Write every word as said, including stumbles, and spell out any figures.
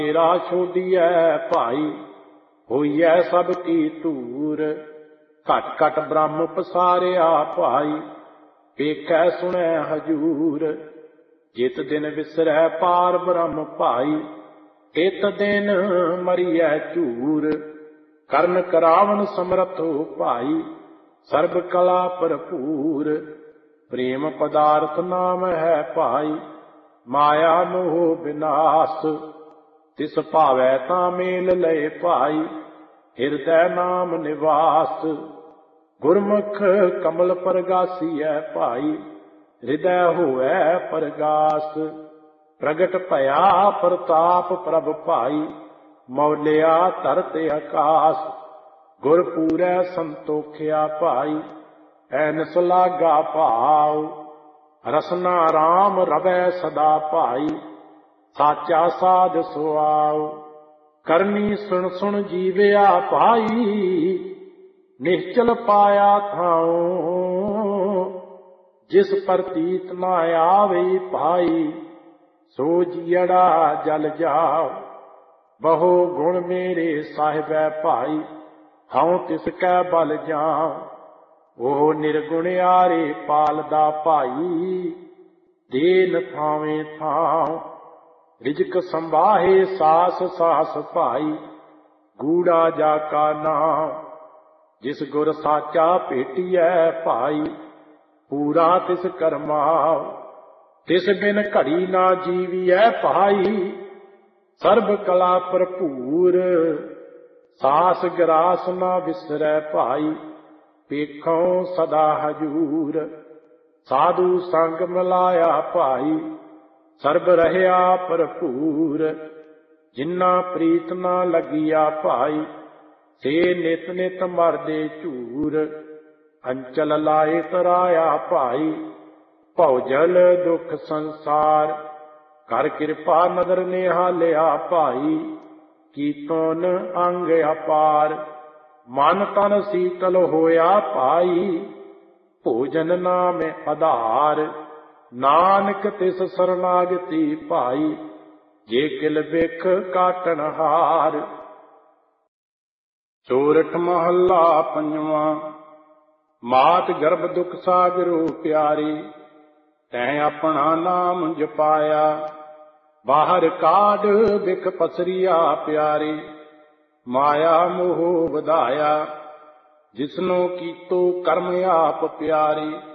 तेरा छोड़िए भाई होइए सब की धूर। घट घट ब्रह्म पसारिया भाई पेखै सुनै हजूर। जित दिन विसरै पार ब्रह्म भाई तित दिन मरिए झूर। करन करावन समरथो भाई सर्ब कला भरपूर। प्रेम पदार्थ नाम है भाई माया मोह विनाश। तिस भावै तां मेल लय भाई हिरदै नाम निवास। गुरमुख कमल परगासीऐ भाई हृदय होवै परगास। प्रगट भया प्रताप प्रभ भाई मौलिया धरत आकाश। गुर पूरै संतोखिया भाई ऐनस लागा भाव। रसना राम रवै सदा भाई साचा साध सुआव। करनी सुन सुन जीविया भाई निश्चल पाया थाओ। जिस प्रतीत न आवे भाई सो जियड़ा जल जाओ। बहु गुण मेरे साहिबै भाई हऊँ तिसकै बल जाऊं। ओह निर्गुणियारे पालदा भाई देन थावें थां। रिजक संभाहे सास सास भाई गूढ़ा जाका नाम। जिस गुर साचा भेटिए भाई पूरा तिस करमाओ। तिस बिन घड़ी ना जीविए भाई सर्ब कला भरपूर। सास ग्रास ना विसरै भाई पेखों सदा हजूर। साधु संग मिलाया भाई सर्ब रहया भरपूर। जिन्ना प्रीत ना लगिया भाई से नित नित मरदे झूर। अंचल लाए तराया भाई भौजल दुख संसार। कर कृपा नदर निहालिया भाई कीतोन अंग अपार। मन तन शीतल होया भाई भोजन नाम आधार। नानक तिस शरणागति भाई जे किल बिख काटन हार। चोरठ महला पंजवा। मात गर्भ दुख सागरो प्यारी तैं अपना नाम जपाया। बाहर काढ़ बिख पसरिया प्यारी माया मोह वधाया। जिसनो कीतो कर्म आप प्यारी